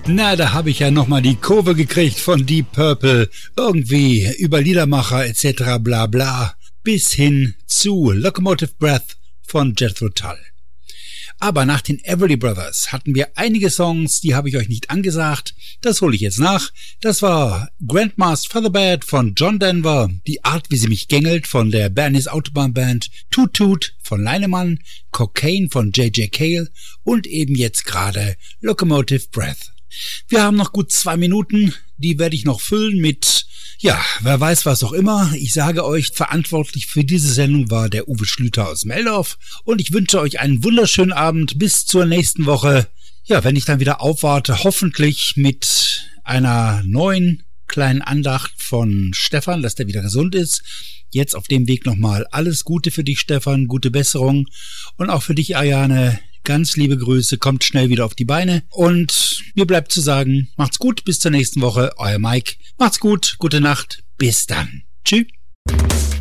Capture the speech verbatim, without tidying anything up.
Na, da habe ich ja nochmal die Kurve gekriegt von Deep Purple. Irgendwie über Liedermacher et cetera bla bla bis hin zu Locomotive Breath von Jethro Tull. Aber nach den Everly Brothers hatten wir einige Songs, die habe ich euch nicht angesagt. Das hole ich jetzt nach. Das war Grandma's Featherbed von John Denver, Die Art, wie sie mich gängelt von der Bernice Autobahn Band, Toot Toot von Leinemann, Cocaine von J J Cale und eben jetzt gerade Locomotive Breath. Wir haben noch gut zwei Minuten, die werde ich noch füllen mit, ja, wer weiß was auch immer. Ich sage euch, verantwortlich für diese Sendung war der Uwe Schlüter aus Meldorf und ich wünsche euch einen wunderschönen Abend bis zur nächsten Woche. Ja, wenn ich dann wieder aufwarte, hoffentlich mit einer neuen kleinen Andacht von Stefan, dass der wieder gesund ist. Jetzt auf dem Weg nochmal alles Gute für dich, Stefan, gute Besserung und auch für dich, Ariane. Ganz liebe Grüße, kommt schnell wieder auf die Beine und mir bleibt zu sagen, macht's gut, bis zur nächsten Woche, euer Mike. Macht's gut, gute Nacht, bis dann. Tschüss.